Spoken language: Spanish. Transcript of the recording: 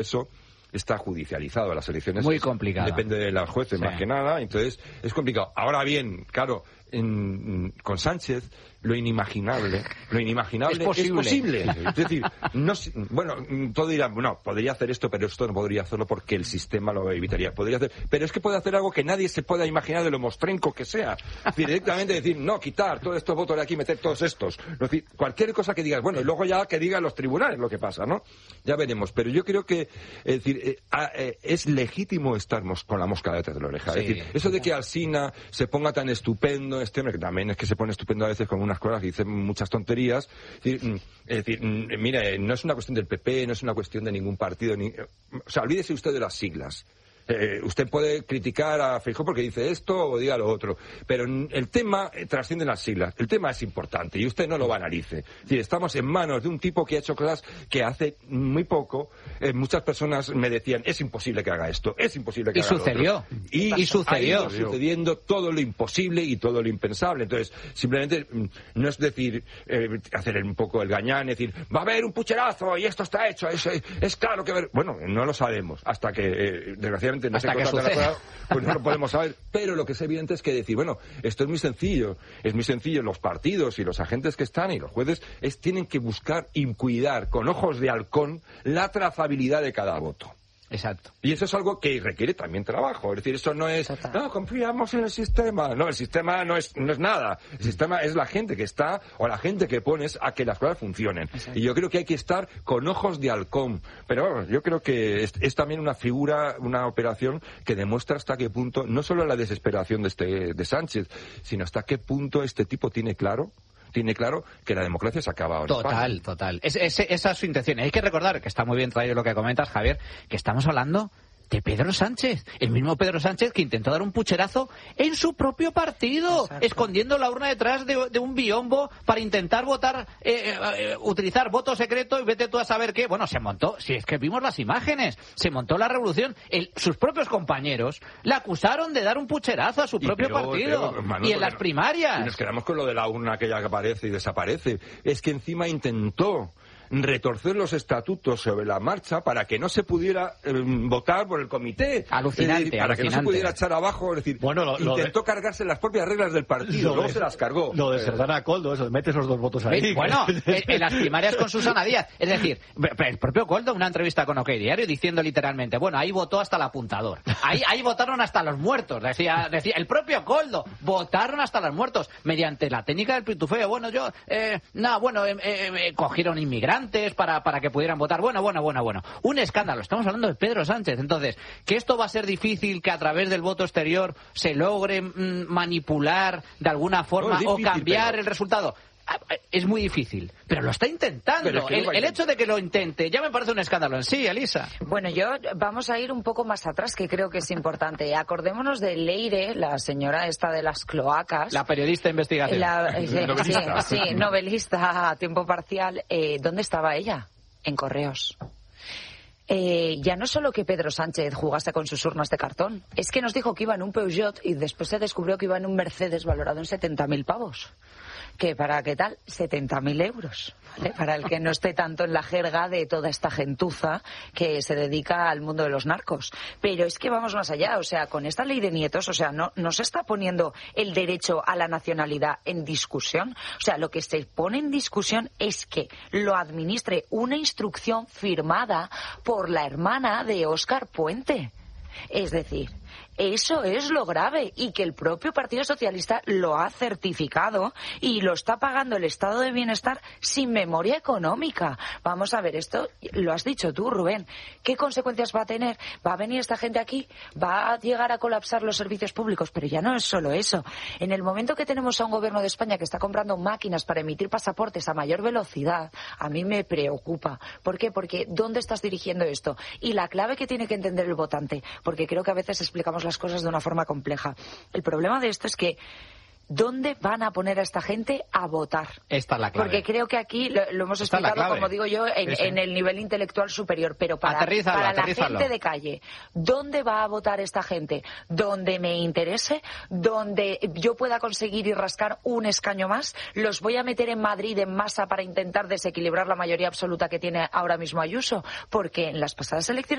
Eso está judicializado, las elecciones muy complicado, depende de los jueces más que nada, entonces es complicado. Ahora bien, claro, con Sánchez lo inimaginable es posible. Es decir, todo dirá, podría hacer esto, pero esto no podría hacerlo porque el sistema lo evitaría. Podría hacer, pero es que puede hacer algo que nadie se pueda imaginar de lo mostrenco que sea. Es decir, directamente decir, no, quitar todos estos votos de aquí, meter todos estos. Es decir, cualquier cosa que digas, y luego ya que digan los tribunales lo que pasa, ¿no? Ya veremos. Pero yo creo que, es legítimo estarnos con la mosca detrás de la oreja. Sí. Es decir, eso de que Alsina se ponga tan estupendo, que también es que se pone estupendo a veces con unas cosas que dicen muchas tonterías. Es decir, mire, no es una cuestión del PP, no es una cuestión de ningún partido. O sea, olvídese usted de las siglas. Usted puede criticar a Feijóo porque dice esto o diga lo otro, pero el tema trasciende las siglas. El tema es importante y usted no lo banalice. Es decir, estamos en manos de un tipo que ha hecho cosas que hace muy poco muchas personas me decían, es imposible que haga esto, es imposible que haga lo otro. Y sucedió. Sucediendo todo lo imposible y todo lo impensable. Entonces, simplemente no es decir, hacer un poco el gañán, es decir, va a haber un pucherazo y esto está hecho, es claro que... Bueno, no lo sabemos, hasta que, desgraciadamente, no hasta que suceda, pues no lo podemos saber, pero lo que es evidente es que decir, esto es muy sencillo, los partidos y los agentes que están y los jueces tienen que buscar y cuidar con ojos de halcón la trazabilidad de cada voto. Exacto. Y eso es algo que requiere también trabajo. Es decir, eso no es, confiamos en el sistema. No, el sistema no es nada. El sistema es la gente que está, o la gente que pones a que las cosas funcionen. Exacto. Y yo creo que hay que estar con ojos de halcón. Pero yo creo que es también una figura, una operación que demuestra hasta qué punto, no solo la desesperación de Sánchez, sino hasta qué punto este tipo tiene claro que la democracia se acaba ahora. Total. Esa es su intención. Hay que recordar, que está muy bien traído lo que comentas, Javier, que estamos hablando de Pedro Sánchez, el mismo Pedro Sánchez que intentó dar un pucherazo en su propio partido, escondiendo la urna detrás de un biombo para intentar votar, utilizar voto secreto, y vete tú a saber qué. Bueno, se montó, si es que vimos las imágenes, se montó la revolución. Sus propios compañeros le acusaron de dar un pucherazo a su propio partido, y en las primarias. Y nos quedamos con lo de la urna aquella que aparece y desaparece. Es que encima intentó retorcer los estatutos sobre la marcha para que no se pudiera votar por el comité. Alucinante. Para que no se pudiera echar abajo. Es decir, intentó cargarse las propias reglas del partido, luego se las cargó. Lo de Serdana Koldo, eso, mete esos dos votos ahí. Bueno, en las primarias con Susana Díaz. Es decir, el propio Koldo, una entrevista con OK Diario, diciendo literalmente, ahí votó hasta el apuntador. Ahí votaron hasta los muertos. Decía el propio Koldo, votaron hasta los muertos. Mediante la técnica del pitufeo. Cogieron inmigrantes para que pudieran votar. Bueno. Un escándalo. Estamos hablando de Pedro Sánchez. Entonces, que esto va a ser difícil, que a través del voto exterior se logre manipular de alguna forma o cambiar el resultado. Es muy difícil, pero lo está intentando. El hecho de que lo intente ya me parece un escándalo en sí, Elisa. Bueno, vamos a ir un poco más atrás, que creo que es importante. Acordémonos de Leire, la señora esta de las cloacas. La periodista de investigación. Novelista a tiempo parcial. ¿Dónde estaba ella? En Correos. Ya no solo que Pedro Sánchez jugase con sus urnas de cartón, es que nos dijo que iba en un Peugeot y después se descubrió que iba en un Mercedes valorado en 70.000 pavos. Que para qué tal, 70.000 euros, ¿vale? Para el que no esté tanto en la jerga de toda esta gentuza que se dedica al mundo de los narcos. Pero es que vamos más allá, o sea, con esta ley de nietos, o sea, no se está poniendo el derecho a la nacionalidad en discusión. O sea, lo que se pone en discusión es que lo administre una instrucción firmada por la hermana de Óscar Puente. Es decir, eso es lo grave, y que el propio Partido Socialista lo ha certificado y lo está pagando el estado de bienestar sin memoria económica. Vamos a ver, esto lo has dicho tú, Rubén. ¿Qué consecuencias va a tener? ¿Va a venir esta gente aquí? ¿Va a llegar a colapsar los servicios públicos? Pero ya no es solo eso. En el momento que tenemos a un gobierno de España que está comprando máquinas para emitir pasaportes a mayor velocidad, a mí me preocupa. ¿Por qué? Porque ¿dónde estás dirigiendo esto? Y la clave que tiene que entender el votante, porque creo que a veces explicamos las cosas de una forma compleja. El problema de esto es que ¿Dónde van a poner a esta gente a votar? Esta es la clave. Porque creo que aquí lo hemos explicado, como digo yo, en el nivel intelectual superior. Pero para la gente de calle, ¿dónde va a votar esta gente? Donde me interese, donde yo pueda conseguir y rascar un escaño más. Los voy a meter en Madrid en masa para intentar desequilibrar la mayoría absoluta que tiene ahora mismo Ayuso. Porque en las pasadas elecciones